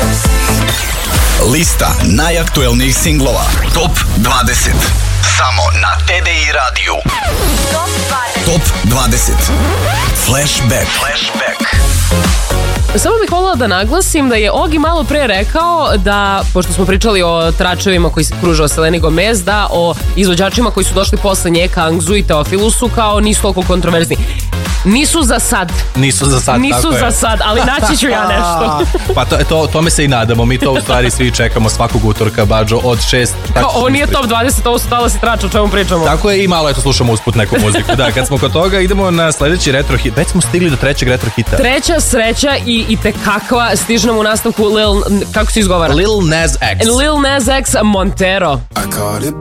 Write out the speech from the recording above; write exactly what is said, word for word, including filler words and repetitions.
Lista najaktuelnijih singlova Top dvadeset. Samo na T D I radiju. Top dvadeset. Top dvadeset. Flashback. Flashback. Samo bih voljela da naglasim da je Ogi malo pre rekao da, pošto smo pričali o tračevima koji se pružao Seleni Gomez, da o izvođačima koji su došli posle nje, Kangzu i Teofilusu, kao nisu toliko kontroverzni. Nisu za sad. Nisu za sad, Nisu tako za je. sad, ali naći ću ja nešto. Pa to, to, tome se i nadamo. Mi to u stvari svi čekamo svakog utorka, Bađo, od šest. Kao, ovo nije top dvadeset, ovo su talasi trača, o čemu pričamo. Tako je, i malo eto slušamo usput neku muziku. Da, kad smo kod toga, idemo na sledeći retro hit. Već smo stigli do trećeg retro hita. Treća sreća i, i tekakva, stiže nam u nastavku Lil, kako se izgovara? Lil Nas X. Lil Nas X, Montero. I caught it